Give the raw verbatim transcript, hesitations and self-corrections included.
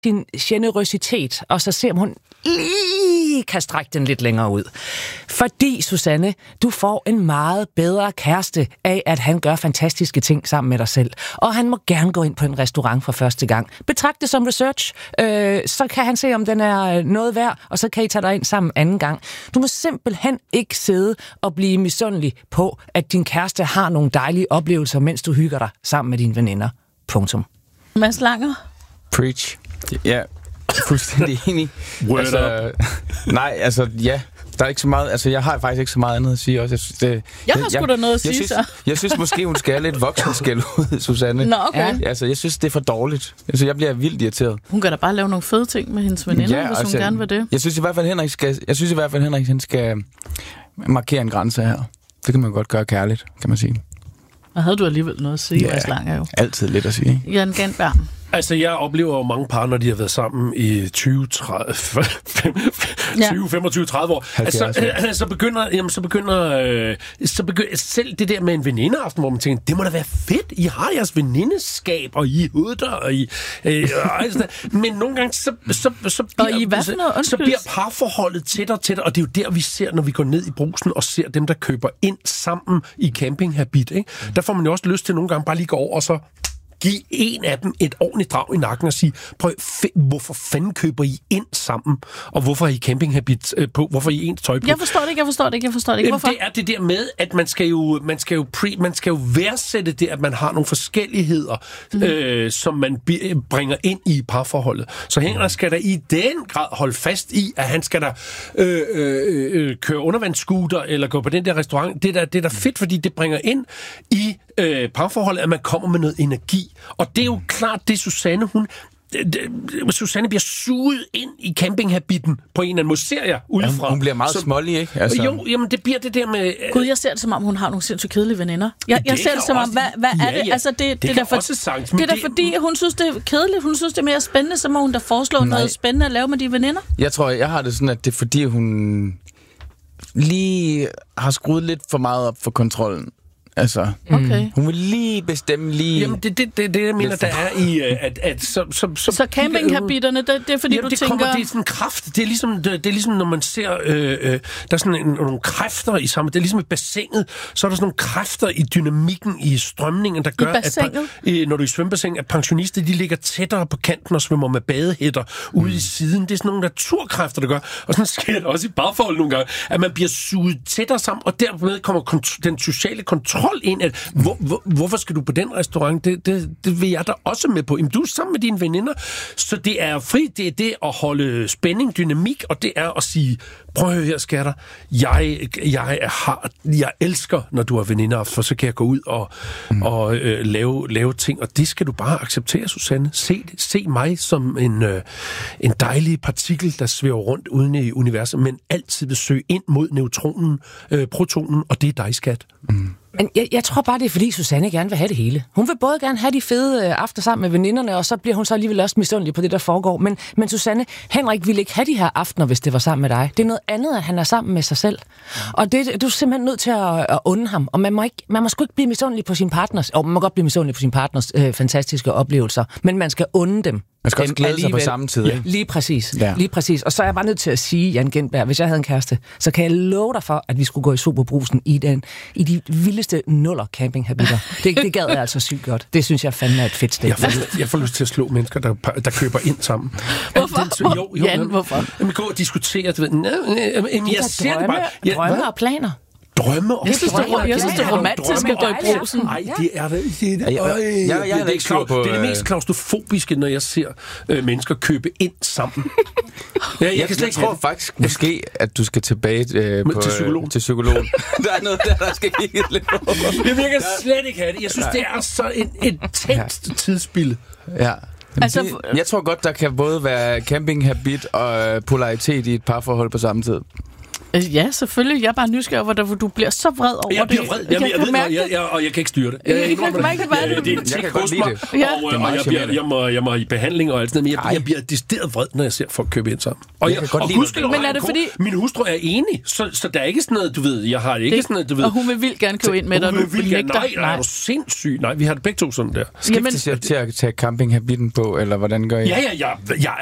sin generøsitet, og så ser hun lige kan strække den lidt længere ud. Fordi, Susanne, du får en meget bedre kæreste af, at han gør fantastiske ting sammen med dig selv. Og han må gerne gå ind på en restaurant for første gang. Betragt det som research, øh, så kan han se, om den er noget værd, og så kan I tage dig ind sammen anden gang. Du må simpelthen ikke sidde og blive misundelig på, at din kæreste har nogle dejlige oplevelser, mens du hygger dig sammen med dine veninder. Punktum. Mads Langer? Preach. Ja, fuldstændig enig. Altså, nej, altså, ja. Der er ikke så meget, altså jeg har faktisk ikke så meget andet at sige også. Jeg, synes, det, jeg har sgu da noget at sige, synes, så. Jeg synes måske, hun skal have lidt voksenskæld ud, Susanne. Nå, okay. Ja, altså, jeg synes, det er for dårligt. Altså, jeg bliver vildt irriteret. Hun kan da bare lave nogle fede ting med hendes veninder, ja, hvis hun altså, gerne vil det. Jeg synes i hvert fald, Henrik skal, jeg synes i hvert fald, Henrik han skal markere en grænse her. Det kan man godt gøre kærligt, kan man sige. Og havde du alligevel noget at sige, ja, Mads Langer jo? Altid lidt at sige. Jan Gantberg. Altså, jeg oplever jo mange par, når de har været sammen i tyve, femogtyve, tredive år. Altså, øh, så begynder, jamen, så begynder, øh, så begynder selv det der med en venindeaften, hvor man tænker, det må da være fedt. I har jeres venindeskab, og I hutter, og I... Øh, og altså, men nogle gange, så, så, så, bliver, I hvad for noget? så bliver parforholdet tættere og tættere, og det er jo der, vi ser, når vi går ned i Brugsen og ser dem, der køber ind sammen i campinghabit. Ikke? Mm. Der får man jo også lyst til nogle gange bare lige gå over og så giv en af dem et ordentligt drag i nakken og sige, prøv, f- hvorfor fanden køber I ind sammen? Og hvorfor har I campinghabit øh, på? Hvorfor har I ens tøj på? Jeg forstår det ikke, jeg forstår det ikke, jeg forstår det ikke. Hvorfor? Det er det der med, at man skal jo, man skal jo, pre, man skal jo værdsætte det, at man har nogle forskelligheder, mm. øh, som man b- bringer ind i parforholdet. Så Henrik skal der i den grad holde fast i, at han skal der øh, øh, øh, køre undervandsscooter eller gå på den der restaurant. Det er der, det er der fedt, fordi det bringer ind i øh, parforholdet, at man kommer med noget energi. Og det er jo klart, det Susanne, hun... Susanne bliver suget ind i campinghabitten på en eller anden måde, ser jeg udefra. Ja, hun bliver meget smålig, ikke? Altså... Jo, jamen det bliver det der med... Gud, jeg ser det som om, hun har nogle sindssygt kedelige veninder. Jeg, jeg ser det som om, hvad, hvad ja, er det? Ja, altså, det, det, det, det, for, også sagtens, det er da det... fordi, hun synes, det er kedeligt. Hun synes, det er mere spændende, så må hun da foreslå Nej. noget spændende at lave med de veninder. Jeg tror, jeg har det sådan, at det er fordi, hun lige har skruet lidt for meget op for kontrollen. Altså, okay. Hun vil lige bestemme lige... Jamen, det er det, det, det, jeg mener, der er i... At, at, så, så, så, så campinghabiterne, det, det er fordi, jamen, du det tænker... Kommer, det er sådan en kraft. Det er ligesom, det, det er ligesom når man ser... Øh, øh, der er sådan en, nogle kræfter i sammen. Det er ligesom i bassinet. Så er der sådan nogle kræfter i dynamikken, i strømningen, der gør, at... Øh, når du er i svømmebassin, at pensionister, de ligger tættere på kanten og svømmer med badehætter ude mm. i siden. Det er sådan nogle naturkræfter, der gør. Og sådan sker det også i parforhold nogle gange, at man bliver suget tættere sammen, og dermed kommer kont- den sociale kontrol ind, at hvor, hvor, hvorfor skal du på den restaurant? Det, det, det vil jeg da også med på. Jamen, du er sammen med dine veninder, så det er fri, det er det at holde spænding, dynamik, og det er at sige, prøv at høre her, skatter, jeg, jeg, har, jeg elsker, når du har veninder, for så kan jeg gå ud og, mm. og øh, lave, lave ting, og det skal du bare acceptere, Susanne. Se, se mig som en, øh, en dejlig partikel, der svæver rundt uden i universet, men altid vil søge ind mod neutronen, øh, protonen, og det er dig, skat. Mm. Men jeg, jeg tror bare, det er fordi Susanne gerne vil have det hele. Hun vil både gerne have de fede øh, aftener sammen med veninderne, og så bliver hun så alligevel også misundelig på det, der foregår. Men, men Susanne, Henrik ville ikke have de her aftener, hvis det var sammen med dig. Det er noget andet, at han er sammen med sig selv. Og det, du er simpelthen nødt til at, at unde ham. Og man må, ikke, man må sgu ikke blive misundelig på sin partners. Og man må godt blive misundelig på sin partners øh, fantastiske oplevelser. Men man skal unde dem. Man skal også glæde sig på samme tid, ikke? Ja, lige præcis. Ja. Lige præcis. Og så er jeg bare nødt til at sige, Jan Gintberg, hvis jeg havde en kæreste, så kan jeg love dig for, at vi skulle gå i Superbrugsen i, den, i de vildeste nuller campinghabiter. Det, det gad jeg altså sygt godt. Det synes jeg fandme er et fedt sted. Jeg får, jeg får lyst til at slå mennesker, der, der køber ind sammen. Hvorfor? Den, jo, jo, Jan, hvorfor? Jamen, gå og diskutere. Du ved, nej, nej, jeg, jeg ser drømme, det bare. Jeg, drømme og planer. Drømme og jeg synes, det er, jeg synes, det er romantisk at gå i Brugsen. Nej, det er det. Det er det, jeg, jeg, jeg, jeg det, det, er på, det er det mest klaustrofobiske, når jeg ser øh, mennesker købe ind sammen. ja, jeg, jeg, kan jeg tror faktisk måske, at du skal tilbage øh, på, til psykologen. Til psykologen. Der er noget der, der skal kigge lidt på. Jeg virker slet ikke have det. Jeg synes, det er så et intenst ja. tidsspil. Ja. Altså, det, jeg tror godt, der kan både være campinghabit og polaritet i et parforhold på samme tid. Ja, selvfølgelig. Jeg er bare nysgerrig, hvor du bliver så vred over det. Jeg bliver vred. Jeg, jeg, jeg, jeg ved, mærke jeg, jeg, og jeg kan ikke styre det. Jeg, jeg, jeg kan mærke, hvad det. Det er en jeg kan godt lide det. Og, ja. og, og jeg, bliver, jeg, må, jeg må i behandling og alt sådan noget, men jeg, jeg bliver decideret vred, når jeg ser folk købe ind sammen. Og jeg, jeg, og husk, men er det fordi... Min hustru er enig, så, så der er ikke sådan noget, du ved, jeg har ikke det, sådan noget, du ved... Og hun vil vildt gerne købe ind med dig, og nu vil nægter. Nej, nej, er du sindssyg? Nej, vi har det begge to sådan der. Skiftes jeg til at tage campinghabitten på, eller hvordan gør I? Ja, ja, ja. Jeg